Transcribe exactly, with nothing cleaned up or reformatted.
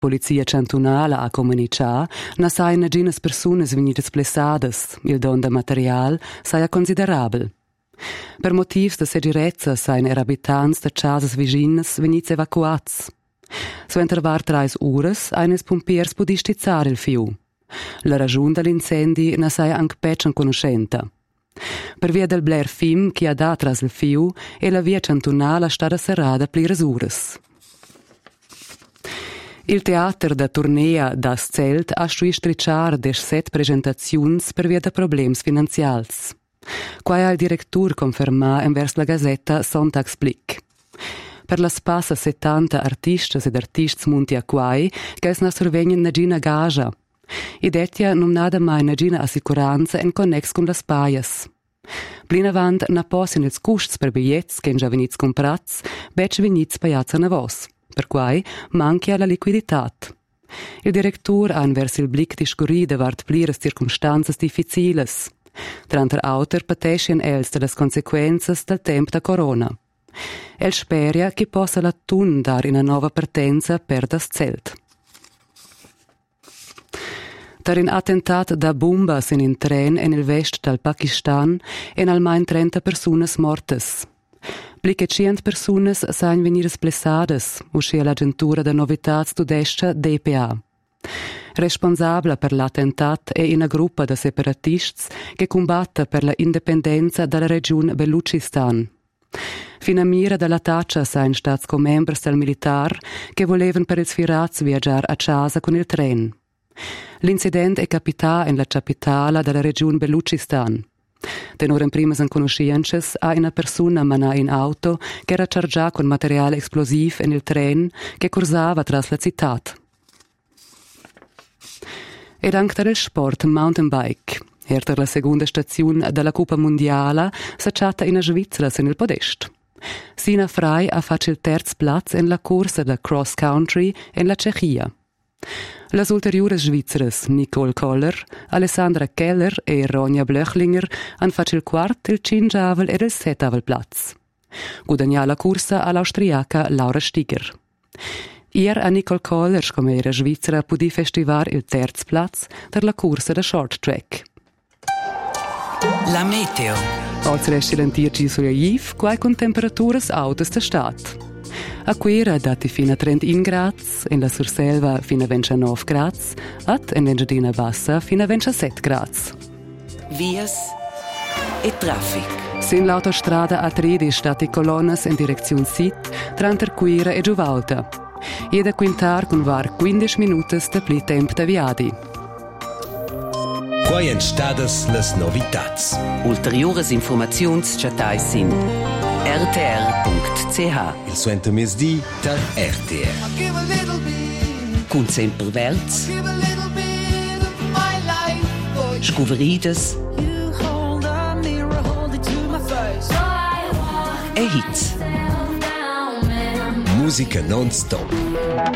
Polizia cantonala a comunicà, na sai naginas persunas venidas plessadas, il don da material sai considerabel. Per motivs de segirezza sain er abitants de casas viginas venits evacuats. Su intervar trais uras, eines pumpiers pu distizzar il fiu. La ragiun dell'incendi na sai anche peccian conoscenta. Per via del bler fim che ha dat tras il fiu e la via cantonala stata serrada pliras uras. Il teater da Turnea das Zelt ha stui stricciar des set presentaziuns per via de problems finanzials. Quai ha il directur confermà envers la Gazetta Sonntags Blick. Per la spassa settanta artistas ed artists munti a quai, che es na survegnen nagina gaja. Id etia non nada mai nagina assicuranza en connex con las paias. Plin avant na possin ils custs per bigliets che en già venits comprats, bec venits paiats a navos. Per quai manchia la liquiditat. Il directur ha envers il Blick discurrida vart pliras circumstanzas difficiles. Tranter auter patescien els de las consequenzas del temp da corona. El speria che possa la tun dar in a nova partenza per das Zelt. Dar in attentat da bombas in in tren en il vest dal Pakistan en almain trenta personas mortes. Pliche cient personas sain venidas plessadas, uscia l'agentura da novitats tudescia D P A. Responsabla per l'attentat è una gruppa de separatists che combatta per la indipendenza dalla regione Belucistan. Fina mira della taccia sain stats comembers del militar che volevan per ils firats viaggiar a casa con il tren. L'incident è capità in la capitale della regione Belucistan. Tenor in primas en conosciences ha una persona manà in auto che era chargià con materiale esplosiv in il tren che cursava tras la città. Ed anche del sport mountain bike. Erter la seconda stazione della Coppa Mondiale s'acciatta in Svizzera sen il podest. Sina Frei ha fatto il terzo platz in la corsa da cross country in la Cechia. Las ulteriores svizzeres Nicole Koller, Alessandra Keller e Ronja Blöchlinger han fatto il quarto, il cingiavel e il settavel platz. Guadagnà la corsa all'austriaca Laura Stiger. Ier a Nicole Koller, come era svizzera, pudi festivar il terzo platz per la corsa da short track. La meteo. Als resti lentirci sogliaiv, quai con temperaturas altas da stat. A Quera dati fino a trentuno gradi, in la Surselva fino a ventinove gradi, at in Engadina Bassa fino a ventisette gradi. Vias e traffic. Sin l'autostrada A tredici stati colonnas in direzione Sit, tranter Quera e Giuvalta. E da quintar con var quindici minuti da pli temp da viadi. Quai en stadas las novitats. Ulteriores informaziuns chatai sin r t r punct c h. Il suento mesdi da R T R. Cun sempre verts. Scuverides. E hits. Musica non-stop.